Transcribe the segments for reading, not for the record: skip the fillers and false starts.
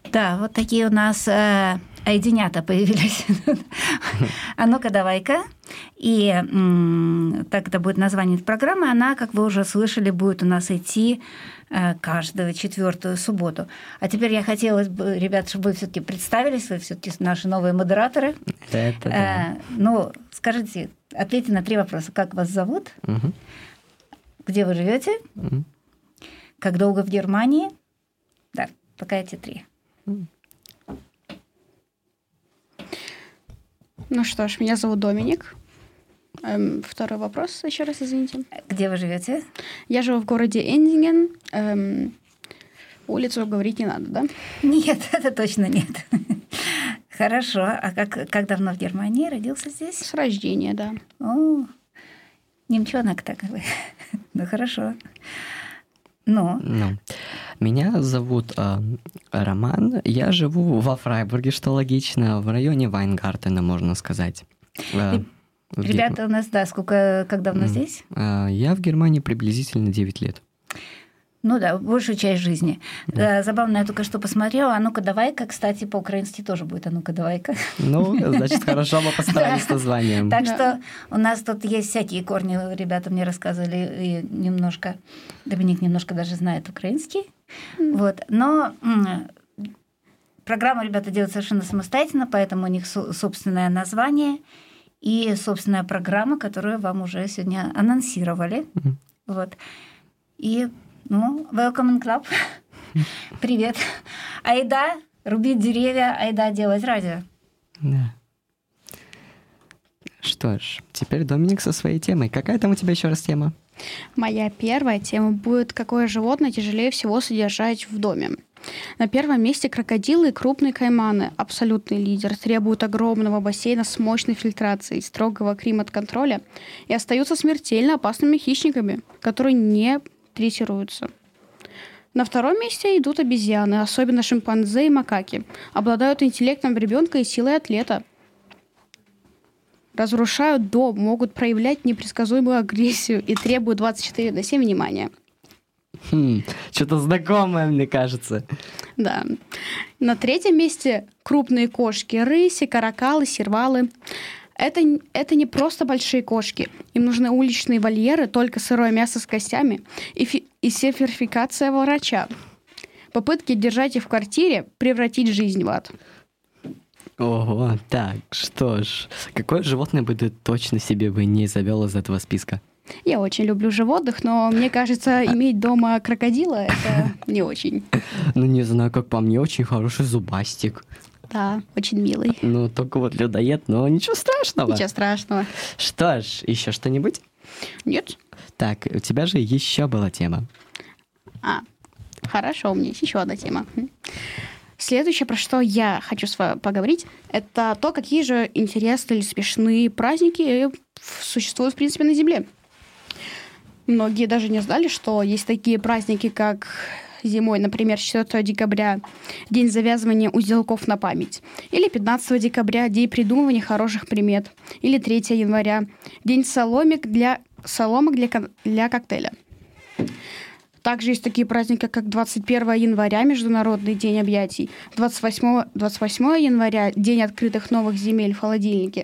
Да, вот такие у нас айденята появились. А ну-ка, давай-ка. И так это будет название программы. Она, как вы уже слышали, будет у нас идти каждую четвертую субботу. А теперь я хотела бы, ребят, чтобы вы все-таки представились, вы все-таки наши новые модераторы. Это да. Ну, скажите, ответьте на 3 вопроса. Как вас зовут? Где вы живете? Как долго в Германии? Да, пока эти 3. Ну что ж, меня зовут Доминик. Второй вопрос, еще раз, извините. Где вы живете? Я живу в городе Эндинген. Улицу говорить не надо, да? Нет, это точно нет. Хорошо. А как давно в Германии? Родился здесь? С рождения, да. О, немчонок такой. Ну, хорошо. Ну. Меня зовут Роман. Я живу во Фрайбурге, что логично, в районе Вайнгартена, можно сказать. Ребята у нас, да, как давно здесь? Я в Германии приблизительно 9 лет. Ну да, большую часть жизни. Да. Забавно, я только что посмотрела. А ну-ка, давай-ка, кстати, по-украински тоже будет. А ну-ка, давай-ка. Ну, значит, хорошо, мы постарались с названием. Так что у нас тут есть всякие корни. Ребята мне рассказывали, и немножко, Доминик немножко даже знает украинский. Вот. Но программу ребята делают совершенно самостоятельно, поэтому у них собственное название и собственная программа, которую вам уже сегодня анонсировали. Вот. И welcome in club. Привет. Айда рубить деревья, айда делать радио. Да. Что ж, теперь Доминик со своей темой. Какая там у тебя еще раз тема? Моя первая тема будет: какое животное тяжелее всего содержать в доме. На первом месте крокодилы и крупные кайманы. Абсолютный лидер. Требуют огромного бассейна с мощной фильтрацией, строгого климат-контроля и остаются смертельно опасными хищниками, которые не третируются. На втором месте идут обезьяны, особенно шимпанзе и макаки. Обладают интеллектом ребенка и силой атлета. Разрушают дом, могут проявлять непредсказуемую агрессию и требуют 24/7 внимания. Что-то знакомое, мне кажется. Да. На третьем месте крупные кошки, рыси, каракалы, сервалы. Это не просто большие кошки. Им нужны уличные вольеры, только сырое мясо с костями и сертификация врача. Попытки держать их в квартире превратить жизнь в ад. Ого, так, что ж, какое животное бы ты точно себе бы не завел из этого списка? Я очень люблю животных, но мне кажется, иметь дома крокодила — это не очень. Ну, не знаю, как по мне, очень хороший зубастик. Да, очень милый. Ну, только вот людоед, но ничего страшного. Ничего страшного. Что ж, еще что-нибудь? Нет. Так, у тебя же еще была тема. Хорошо, у меня есть еще одна тема. Следующее, про что я хочу с вами поговорить, это то, какие же интересные или смешные праздники существуют, в принципе, на Земле. Многие даже не знали, что есть такие праздники, как зимой, например, 4 декабря – День завязывания узелков на память, или 15 декабря – День придумывания хороших примет, или 3 января – День соломок для коктейля. Также есть такие праздники, как 21 января – Международный день объятий, 28 января – День открытых новых земель в холодильнике,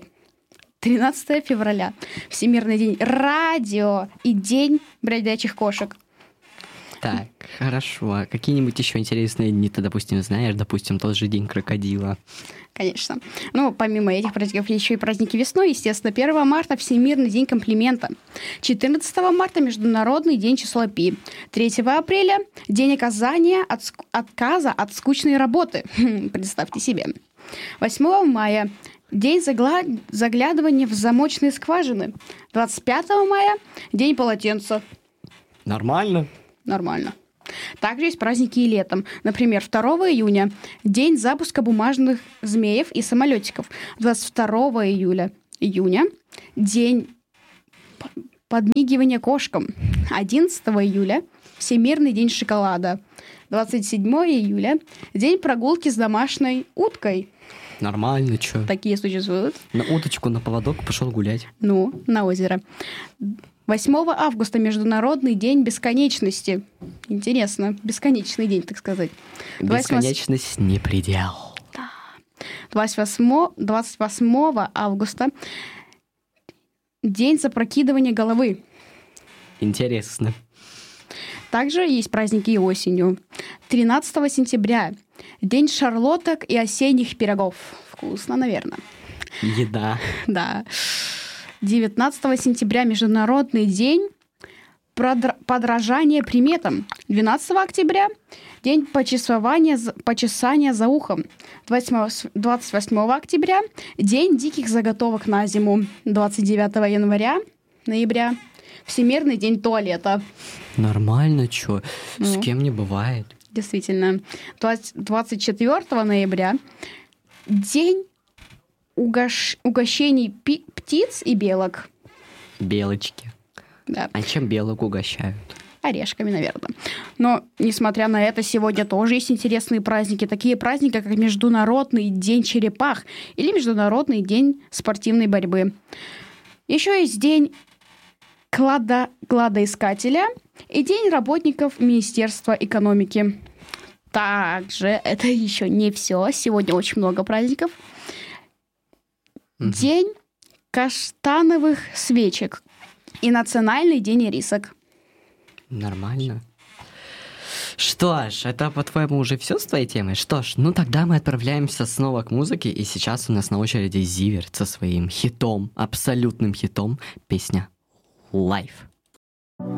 13 февраля – Всемирный день радио и День бродячих кошек. Так, хорошо. А какие-нибудь еще интересные дни ты, допустим, знаешь? Допустим, тот же День крокодила. Конечно. Ну, помимо этих праздников, есть еще и праздники весной, естественно. 1 марта – Всемирный день комплимента. 14 марта – Международный день числа Пи. 3 апреля – День отказа от скучной работы. Представьте себе. 8 мая – День заглядывания в замочные скважины. 25 мая – День полотенца. Нормально. Нормально. Также есть праздники и летом. Например, 2 июня – День запуска бумажных змеев и самолетиков. 22 июня – День подмигивания кошкам. 11 июля – Всемирный день шоколада. 27 июля – День прогулки с домашней уткой. Нормально, чё? Такие существуют. На удочку, на поводок пошел гулять. Ну, на озеро. 8 августа Международный день бесконечности. Интересно, бесконечный день, так сказать. Бесконечность не предел. 28 августа день запрокидывания головы. Интересно. Также есть праздники и осенью. 13 сентября день шарлоток и осенних пирогов. Вкусно, наверное. Еда. Да. 19 сентября Международный день подражания приметам. 12 октября день почесания за ухом. 28 октября день диких заготовок на зиму. 29 ноября Всемирный день туалета. Нормально, чё? С кем не бывает. Действительно. 24 ноября день угощений птиц и белок. Белочки. Да. А чем белок угощают? Орешками, наверное. Но, несмотря на это, сегодня тоже есть интересные праздники. Такие праздники, как Международный день черепах или Международный день спортивной борьбы. Еще есть день кладоискателя и день работников Министерства экономики. Также это еще не все. Сегодня очень много праздников. День каштановых свечек и Национальный день ирисок. Нормально. Что ж, это, по-твоему, уже все с твоей темой? Что ж, ну тогда мы отправляемся снова к музыке, и сейчас у нас на очереди Зиверт со своим хитом, абсолютным хитом, песня «Life».